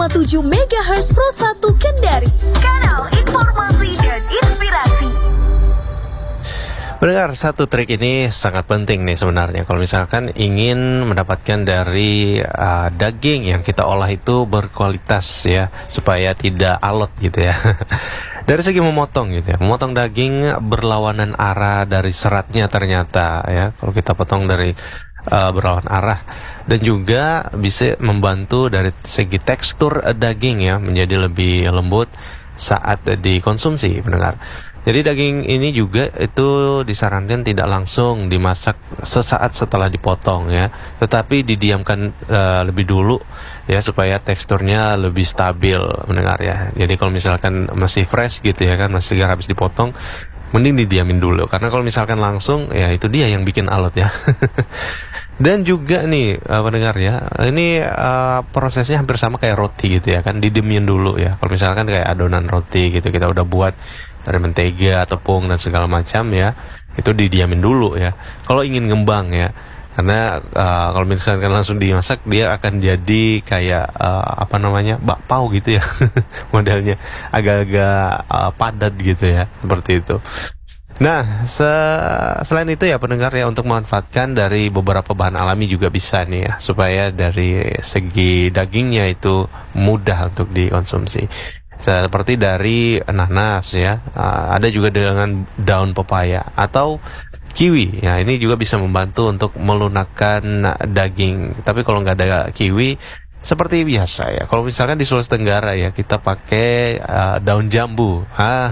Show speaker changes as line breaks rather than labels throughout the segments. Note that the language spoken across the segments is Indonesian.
7 MHz Pro 1 Kendari, kanal informasi dan inspirasi.
Pendengar, satu trik ini sangat penting nih sebenarnya. Kalau misalkan ingin mendapatkan dari daging yang kita olah itu berkualitas ya, supaya tidak alot gitu ya. Dari segi memotong gitu ya, memotong daging berlawanan arah dari seratnya ternyata ya. Kalau kita potong dari berlawan arah, dan juga bisa membantu dari segi tekstur daging ya, menjadi lebih lembut saat dikonsumsi, pendengar. Jadi daging ini juga itu disarankan tidak langsung dimasak sesaat setelah dipotong ya, tetapi didiamkan lebih dulu ya, supaya teksturnya lebih stabil, mendengar ya. Jadi kalau misalkan masih fresh gitu ya kan, masih segar habis dipotong, mending didiamin dulu, karena kalau misalkan langsung ya itu dia yang bikin alot ya. Dan juga nih pendengar ya, ini prosesnya hampir sama kayak roti gitu ya kan, didiemin dulu ya. Kalau misalkan kayak adonan roti gitu, kita udah buat dari mentega, tepung dan segala macam ya, itu didiamin dulu ya. Kalau ingin ngembang ya, karena kalau misalkan langsung dimasak, dia akan jadi kayak bakpao gitu ya. Modelnya agak-agak padat gitu ya, seperti itu. Nah, selain itu ya pendengar ya, untuk memanfaatkan dari beberapa bahan alami juga bisa nih ya, supaya dari segi dagingnya itu mudah untuk dikonsumsi. Seperti dari nanas ya, ada juga dengan daun pepaya atau kiwi ya, ini juga bisa membantu untuk melunakkan daging. Tapi kalau nggak ada kiwi, seperti biasa ya, kalau misalkan di Sulawesi Tenggara ya, kita pakai daun jambu.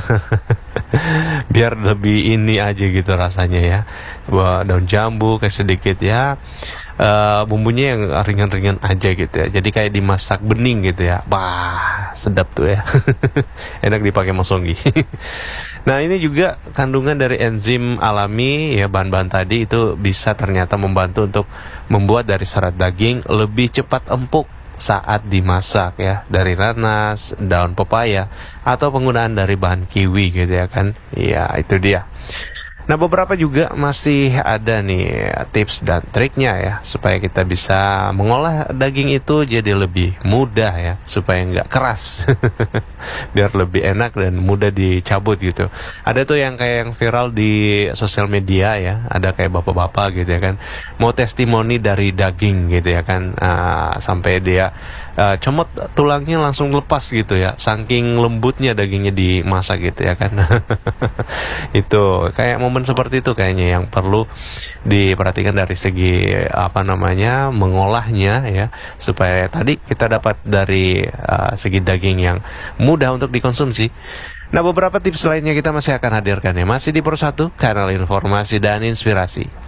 Biar lebih ini aja gitu rasanya ya, daun jambu kayak sedikit ya, bumbunya yang ringan-ringan aja gitu ya, jadi kayak dimasak bening gitu ya. Wah, sedap tuh ya. Enak dipakai mosonggi. Nah, ini juga kandungan dari enzim alami ya, bahan-bahan tadi itu bisa ternyata membantu untuk membuat dari serat daging lebih cepat empuk saat dimasak ya, dari nanas, daun pepaya, atau penggunaan dari bahan kiwi gitu ya kan. Ya, itu dia. Nah, beberapa juga masih ada nih tips dan triknya ya, supaya kita bisa mengolah daging itu jadi lebih mudah ya, supaya nggak keras. Biar lebih enak dan mudah dicabut gitu. Ada tuh yang kayak yang viral di sosial media ya, ada kayak bapak-bapak gitu ya kan, mau testimoni dari daging gitu ya kan, sampai dia comot tulangnya langsung lepas gitu ya, saking lembutnya dagingnya dimasak gitu ya kan. Itu kayak momen seperti itu kayaknya yang perlu diperhatikan dari segi mengolahnya ya, supaya tadi kita dapat dari segi daging yang mudah untuk dikonsumsi. Nah, beberapa tips lainnya kita masih akan hadirkan ya, masih di Pro 1, kanal informasi dan inspirasi.